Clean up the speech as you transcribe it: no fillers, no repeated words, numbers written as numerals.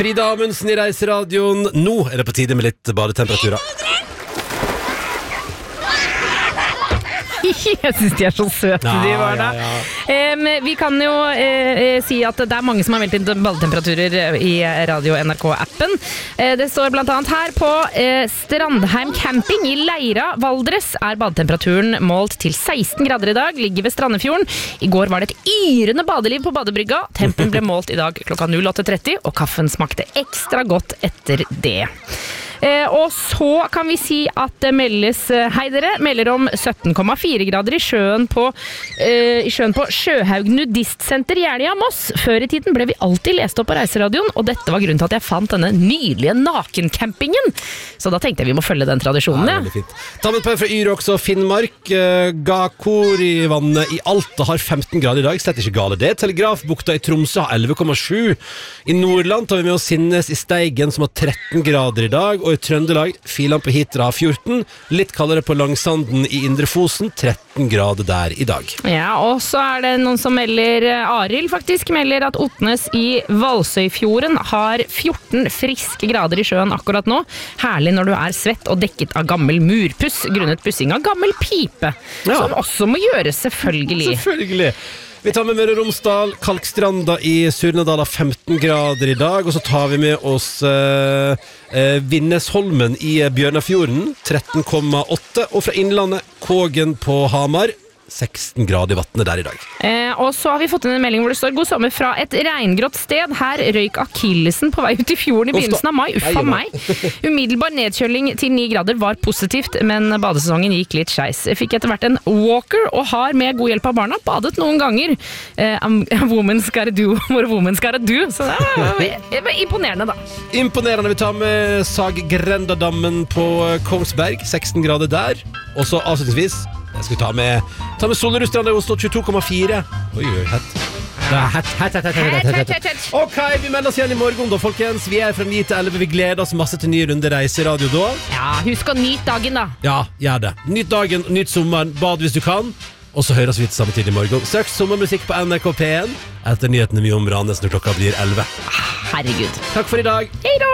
Frida Amundsen i Reiseradioen. Nå det på tide med litt badetemperaturer. Jeg synes de så søte, de var da. Vi kan jo si at det mange som har meldt inn badetemperaturer i Radio NRK-appen. Det står blant annet her på Strandheim Camping i Leira, Valdres, badetemperaturen målt til 16 grader i dag, ligger ved Strandefjorden. I går var det et yrende badeliv på badebrygga. Tempen ble målt i dag klokka 08:30, og kaffen smakte ekstra godt etter det. Og så kan vi si at det melder om 17,4 grader i sjøen på Sjøhaug Nudistsenter i Jeløya, Moss. Før i tiden ble vi alltid lest opp på Reiseradioen, og dette var grunnen til at jeg fant denne nydelige nakencampingen. Så da tenkte jeg vi må følge den tradisjonen. Ja, veldig fint. Ta med et par fra Yr også, Finnmark. Gakorivannet i Alta har 15 grader i dag, slett ikke gale det. Telegrafbukta i Tromsø har 11,7. I Nordland tar vi med oss Sinnes i Steigen, som har 13 grader i dag, og i Trøndelag, Filan på Hitra har 14, litt kaldere på Langsanden i Indre Fosen, 13 grader der i dag. Ja, og så det noen som melder, Arild faktisk, melder at Otnes i Valsøyfjorden har 14 friske grader i sjøen akkurat nå. Herlig når du svett og dekket av gammel murpuss, grunnet pussing av gammel pipe, som også må gjøres selvfølgelig. Selvfølgelig. Vi tar med Møre og Romsdal, Kalkstranda i Surnadal har 15 grader i dag, og så tar vi med oss Vinnesholmen i Bjørnafjorden, 13,8, og fra Innlandet, Kågen på Hamar, 16 grader i vattnet der i dag. Og så har vi fått en melding hvor det står God sommer fra et regngrått sted. Her røyk akillesen på vei ut i fjorden i begynnelsen av mai. Uffa meg. Umiddelbar nedkjøling til 9 grader var positivt, men badesesongen gikk litt skeis. Jeg fikk etter hvert en walker og har med god hjelp av barna badet noen ganger. Woman's gotta do what a woman's gotta do. Så det var imponerende da. Imponerende. Vi tar med Saggrendadammen på Kongsberg, 16 grader der. Og så avslutningsvis jeg skal ta med Solerudstrand i Oslo, 22,4. Oi, hett. Ok, vi melder oss igjen i morgen da, folkens. Vi fra 9 til 11. Vi gleder oss masse til nye runde Reiseradio da. Ja, husk å nyte dagen da. Ja, gjør det. Nyt dagen, nyt sommeren, bad hvis du kan. Og så høres vi til samme tid i morgen. Søk sommermusikk på NRK P1 etter nyhetene vi om Ranes når klokka blir 11. Herregud. Takk for i dag. Hei da!